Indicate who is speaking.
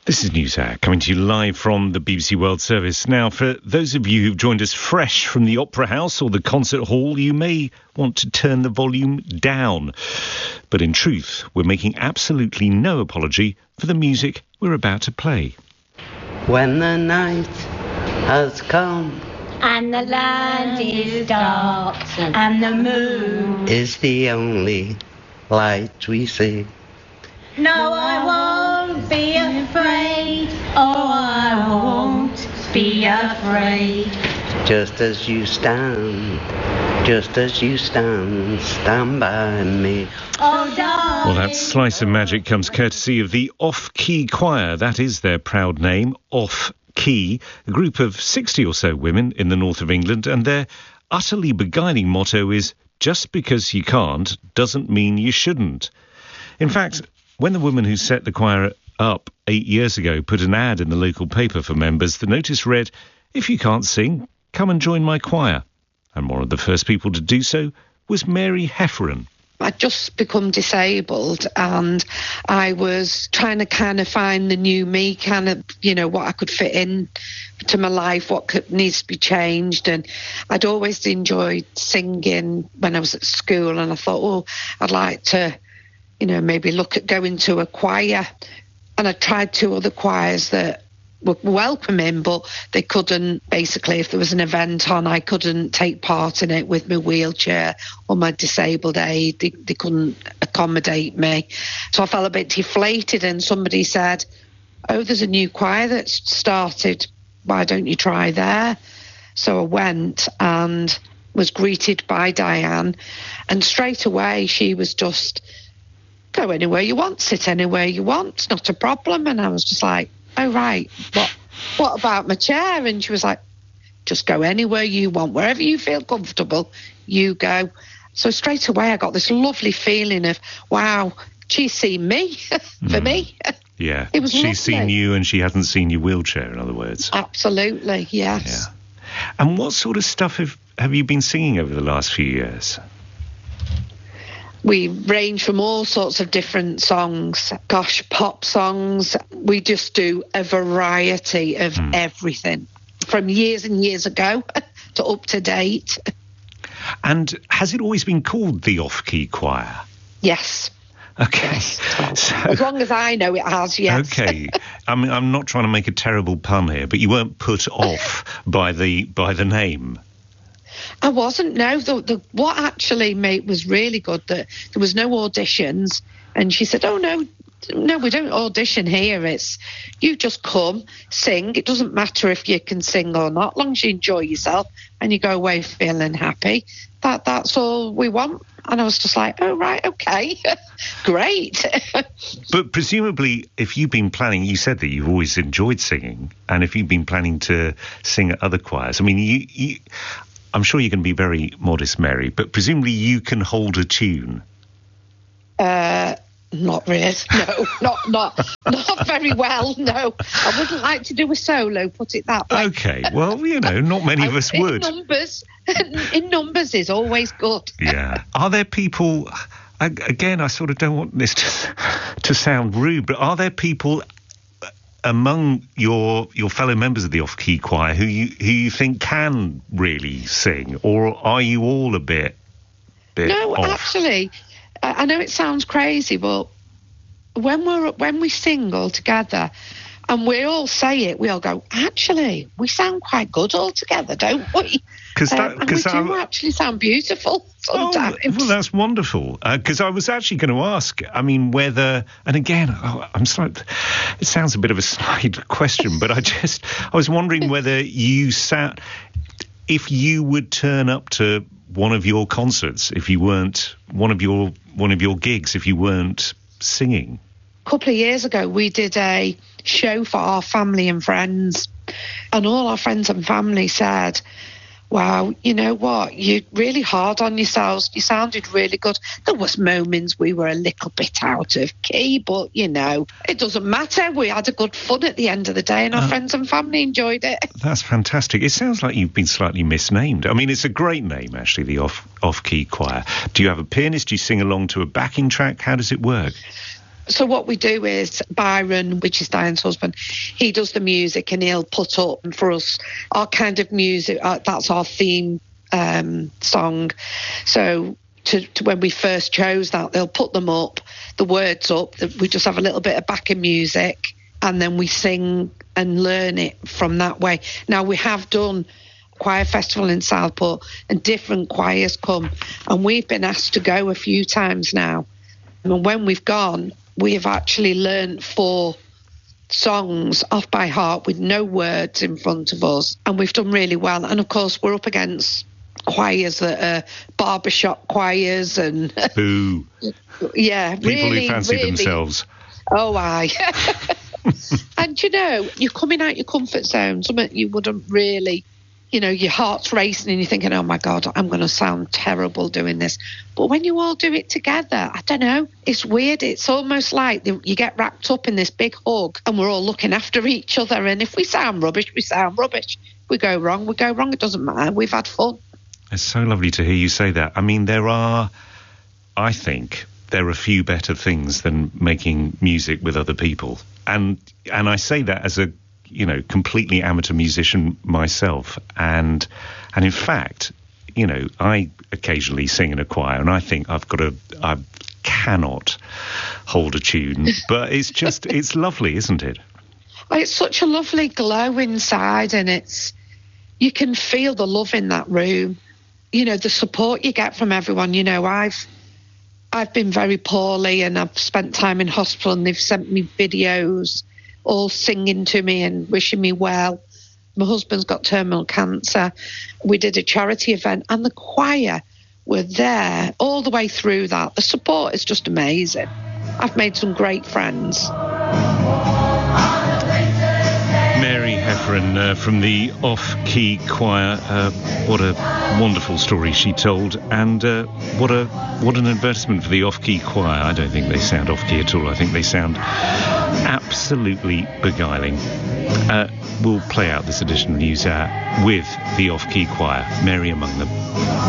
Speaker 1: This is NewsHour, coming to you live from the BBC World Service. Now, for those of you who've joined us fresh from the Opera House or the concert hall, you may want to turn the volume down. But in truth, we're making absolutely no apology for the music we're about to play.
Speaker 2: When the night has come
Speaker 3: and the land is dark and the moon
Speaker 2: is the only light we see.
Speaker 3: No, I won't be afraid. Oh, I won't be afraid.
Speaker 2: Just as you stand stand by me.
Speaker 3: Oh, darling.
Speaker 1: Well, that slice of magic comes courtesy of the Off Key Choir. That is their proud name, Off Key, a group of 60 or so women in the north of England, and their utterly beguiling motto is, just because you can't doesn't mean you shouldn't. In fact, when the woman who set the choir up 8 years ago put an ad in the local paper for members, the notice read, "If you can't sing, come and join my choir." And one of the first people to do so was Mary Hefferon.
Speaker 4: I'd just become disabled and I was trying to kind of find the new me, kind of, what I could fit in to my life, what needs to be changed. And I'd always enjoyed singing when I was at school, and I thought, I'd like to, maybe look at going to a choir. And I tried 2 other choirs that were welcoming, but they couldn't, basically, if there was an event on, I couldn't take part in it with my wheelchair or my disabled aid. They couldn't accommodate me. So I felt a bit deflated, and somebody said, "Oh, there's a new choir that's started. Why don't you try there?" So I went and was greeted by Diane, and straight away she was just, "Go anywhere you want, sit anywhere you want, it's not a problem." And I was just like, "Oh, right, what about my chair?" And she was like, "Just go anywhere you want, wherever you feel comfortable, you go." So straight away I got this lovely feeling of, wow, she's seen me for me.
Speaker 1: Yeah,
Speaker 4: it was
Speaker 1: she's
Speaker 4: lovely.
Speaker 1: seen you and she hasn't seen your wheelchair, in other words.
Speaker 4: Absolutely, yes.
Speaker 1: Yeah. And what sort of stuff have you been singing over the last few years?
Speaker 4: We range from all sorts of different songs. Gosh, pop songs. We just do a variety of everything, from years and years ago to up to date. And
Speaker 1: has it always been called the Off Key Choir?
Speaker 4: Yes.
Speaker 1: Okay.
Speaker 4: Yes.
Speaker 1: So,
Speaker 4: as long as I know, it has, yes.
Speaker 1: Okay. I mean, I'm not trying to make a terrible pun here, but you weren't put off by the name.
Speaker 4: I wasn't, no. What actually was really good, that there was no auditions, and she said, "Oh, no, we don't audition here. It's, you just come, sing. It doesn't matter if you can sing or not, as long as you enjoy yourself and you go away feeling happy. That's all we want." And I was just like, "Oh, right, okay, great."
Speaker 1: But presumably, if you've been planning, you said that you've always enjoyed singing, and if you've been planning to sing at other choirs, I mean, you I'm sure you can be very modest, Mary, but presumably you can hold a tune.
Speaker 4: Not really. No, not very well. No, I wouldn't like to do a solo. Put it that way.
Speaker 1: Okay. Well, not many of us would.
Speaker 4: In numbers is always good.
Speaker 1: Yeah. Are there people? Again, I sort of don't want this to sound rude, but are there people among your fellow members of the Off Key Choir who you think can really sing, or are you all a bit
Speaker 4: No,
Speaker 1: off?
Speaker 4: Actually, I know it sounds crazy, but when we sing all together and we all say it, we all go, "Actually, we sound quite good all together, don't we?" And we do actually sound beautiful sometimes.
Speaker 1: Oh, well, that's wonderful. Because I was actually going to ask, I mean, whether, and again, it sounds a bit of a snide question, but I was wondering whether if you would turn up to one of your concerts, if you weren't one of your gigs, if you weren't singing.
Speaker 4: A couple of years ago, we did a show for our family and friends, and all our friends and family said, "Wow, you know what? You're really hard on yourselves. You sounded really good." There was moments we were a little bit out of key, but, it doesn't matter. We had a good fun at the end of the day, and our friends and family enjoyed it.
Speaker 1: That's fantastic. It sounds like you've been slightly misnamed. I mean, it's a great name, actually, the Off Key Choir. Do you have a pianist? Do you sing along to a backing track? How does it work?
Speaker 4: So what we do is Byron, which is Diane's husband, he does the music and he'll put up for us our kind of music. That's our theme song. So to when we first chose that, they'll put them up, the words up. We just have a little bit of backing music, and then we sing and learn it from that way. Now, we have done choir festival in Southport, and different choirs come, and we've been asked to go a few times now. And when we've gone, we have actually learnt 4 songs off by heart with no words in front of us, and we've done really well. And of course, we're up against choirs that are barbershop choirs and
Speaker 1: boo.
Speaker 4: Yeah,
Speaker 1: people
Speaker 4: really,
Speaker 1: who fancy
Speaker 4: really,
Speaker 1: themselves.
Speaker 4: Oh, aye. And you know, you're coming out your comfort zone, something you wouldn't really, you know, your heart's racing and you're thinking, oh my God, I'm going to sound terrible doing this. But when you all do it together, I don't know, it's weird. It's almost like you get wrapped up in this big hug and we're all looking after each other. And if we sound rubbish, we sound rubbish. If we go wrong, we go wrong. It doesn't matter. We've had fun.
Speaker 1: It's so lovely to hear you say that. I mean, I think there are few better things than making music with other people. And I say that as a, you know, completely amateur musician myself. And in fact, you know, I occasionally sing in a choir and I think I cannot hold a tune, but it's lovely, isn't it?
Speaker 4: It's such a lovely glow inside, and you can feel the love in that room. You know, the support you get from everyone. You know, I've been very poorly and I've spent time in hospital, and they've sent me videos all singing to me and wishing me well. My husband's got terminal cancer. We did a charity event and the choir were there all the way through that. The support is just amazing. I've made some great friends.
Speaker 1: Mary Heffron from the Off-Key Choir. What a wonderful story she told, and what an advertisement for the Off-Key Choir. I don't think they sound off-key at all. I think they sound absolutely beguiling. We'll play out this edition of News Hour with the Off-Key Choir, Mary among them.